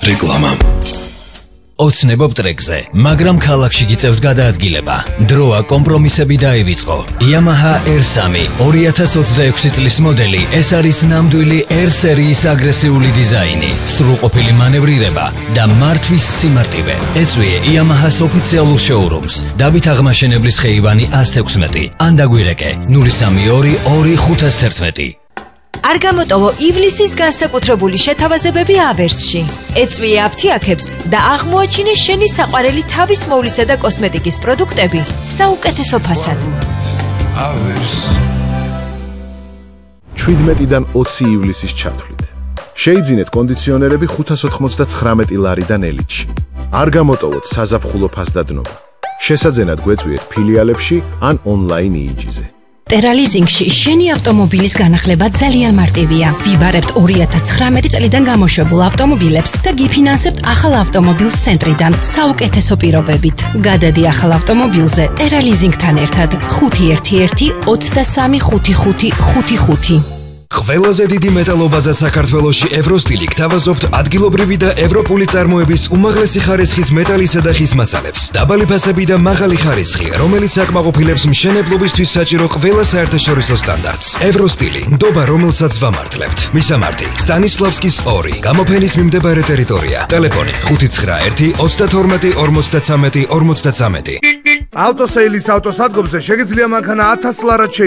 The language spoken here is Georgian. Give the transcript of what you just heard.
რეკლამა. ოცნებობ ტრეკზე, მაგრამ ქალაქში გიწევს გადაადგილება. დროა კომპრომისები დაივიწყო. Yamaha R3 2026 წლის მოდელი, ეს არის ნამდვილი R სერიის აგრესიული დიზაინი, სრულყოფილი მანევრირება და მართვის სიმარტივე. ეწვიე Yamahas ოფიციალურ შოურუმს. დავით აღმაშენებლის ხეივანი 116. ან დაგვირეკე 032 2511. არ გამოტოვო ივლისის განსაკუთრებული შეთავაზებები ავერსში. ეწვიე აფთიაქებს და აღმოაჩინე შენი საყვარელი თავის მოვლისა და კოსმეტიკის პროდუქტები საუკეთესო ფასად. 17-დან 20 ივლისის ჩათვლით. შეიძინეთ კონდიციონერები 599 ლარიდან ელიტში. არ გამოტოვოთ საზაფხულო ფასდადნობა. შესაძენად გვეწვიეთ ფილიალებში ან ონლაინ იიჯიზე. ტერალიზინგში შენი ავტომობილის განახლება ძალიან მარტივია. ვიბარებთ 2019 წლიდან გამოშვებულ ავტომობილებს და გიფინანსებთ ახალ ავტომობილს ცენტრიდან საუკეთესო პირობებით. გადადი ახალ ავტომობილზე ტერალიზინგთან ერთად 511 23 55 55. ყველაზე დიდი მეტალობაზე საქართველოში ევროსტილი გთავაზობთ ადგილობრივი და ევროპული წარმოების უმაღლესი ხარისხის მეტალისა და ხის მასალებს. დაბალი ფასები და მაღალი ხარისხი, რომელიც აკმაყოფილებს მშენებლობისთვის საჭირო ყველა საერთაშორისო სტანდარტს. ევროსტილი, ნდობა რომელსაც ვამართლებთ. მისამართი: სტანისლავსკის 2, გამოფენის მიმდებარე ტერიტორია. ტელეფონი 591 32 53 53. ავტოსეილის ავტოსადგომზე შეგიძლია მანქანა 1000 ლარად